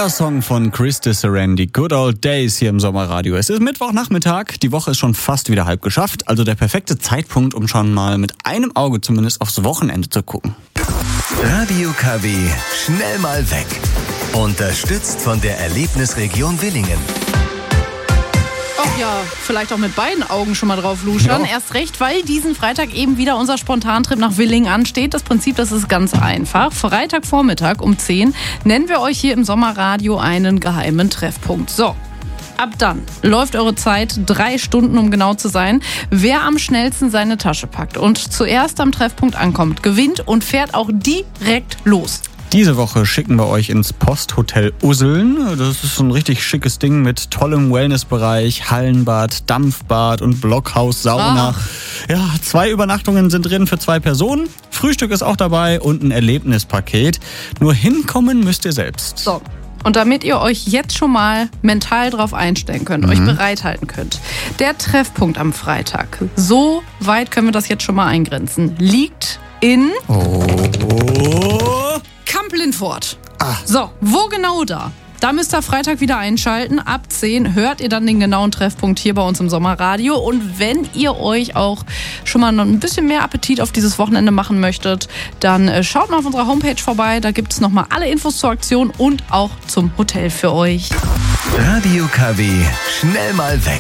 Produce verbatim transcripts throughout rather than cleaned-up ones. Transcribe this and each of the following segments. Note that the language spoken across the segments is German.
Toller Song von Chris Disserendi, Good Old Days hier im Sommerradio. Es ist Mittwochnachmittag, die Woche ist schon fast wieder halb geschafft, also der perfekte Zeitpunkt, um schon mal mit einem Auge zumindest aufs Wochenende zu gucken. Radio K W, schnell mal weg. Unterstützt von der Erlebnisregion Willingen. Ach ja, vielleicht auch mit beiden Augen schon mal drauf luschern. Ja. Erst recht, weil diesen Freitag eben wieder unser Spontantrip nach Willingen ansteht. Das Prinzip, das ist ganz einfach. Freitagvormittag um zehn nennen wir euch hier im Sommerradio einen geheimen Treffpunkt. So. Ab dann läuft eure Zeit, drei Stunden, um genau zu sein. Wer am schnellsten seine Tasche packt und zuerst am Treffpunkt ankommt, gewinnt und fährt auch direkt los. Diese Woche schicken wir euch ins Posthotel Usseln. Das ist so ein richtig schickes Ding mit tollem Wellnessbereich, Hallenbad, Dampfbad und Blockhaus, Sauna. Ach. Ja, zwei Übernachtungen sind drin für zwei Personen. Frühstück ist auch dabei und ein Erlebnispaket. Nur hinkommen müsst ihr selbst. So. Und damit ihr euch jetzt schon mal mental drauf einstellen könnt, mhm. euch bereithalten könnt, der Treffpunkt am Freitag, so weit können wir das jetzt schon mal eingrenzen, liegt in Oh. Kamp-Lindfort. Ah. So, wo genau da? Da müsst ihr Freitag wieder einschalten. Ab zehn hört ihr dann den genauen Treffpunkt hier bei uns im Sommerradio. Und wenn ihr euch auch schon mal noch ein bisschen mehr Appetit auf dieses Wochenende machen möchtet, dann schaut mal auf unserer Homepage vorbei. Da gibt es nochmal alle Infos zur Aktion und auch zum Hotel für euch. Radio K W, schnell mal weg.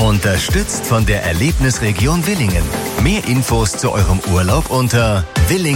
Unterstützt von der Erlebnisregion Willingen. Mehr Infos zu eurem Urlaub unter willingen.